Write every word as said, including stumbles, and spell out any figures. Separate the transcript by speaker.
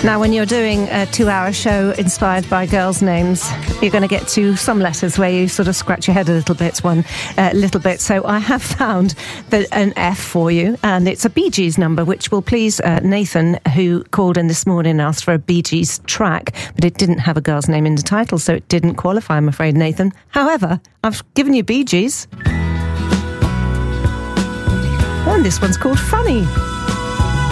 Speaker 1: Now, when you're doing a two-hour show inspired by girls' names, you're going to get to some letters where you sort of scratch your head a little bit, one uh, little bit. So I have found the, an F for you, and it's a Bee Gees number, which will please uh, Nathan, who called in this morning and asked for a Bee Gees track, but it didn't have a girl's name in the title, so it didn't qualify, I'm afraid, Nathan. However, I've given you Bee Gees. And this one's called Funny.